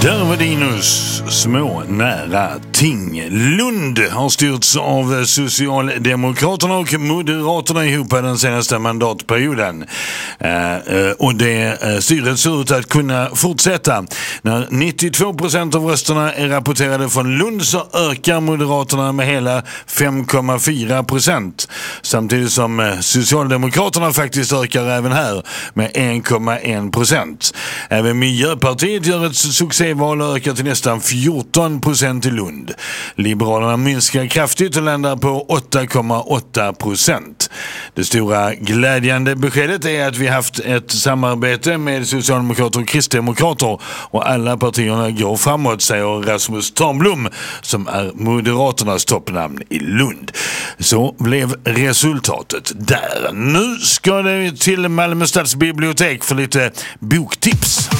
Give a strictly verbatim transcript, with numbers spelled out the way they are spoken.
Där var Dinos små nära ting. Lund har styrts av Socialdemokraterna och Moderaterna ihop den senaste mandatperioden. Eh, och det eh, styret ser ut att kunna fortsätta. När nittiotvå procent av rösterna är rapporterade från Lund så ökar Moderaterna med hela fem komma fyra procent. Samtidigt som eh, Socialdemokraterna faktiskt ökar även här med en komma en procent. Även Miljöpartiet gör ett succéval och ökar till nästan fjorton procent i Lund. Liberalerna minskar kraftigt och landar på åtta komma åtta procent. Det stora glädjande beskedet är att vi haft ett samarbete med Socialdemokrater och Kristdemokrater och alla partierna går framåt, säger Rasmus Törnblom som är Moderaternas toppnamn i Lund. Så blev resultatet där. Nu ska det till Malmö stadsbibliotek för lite boktips.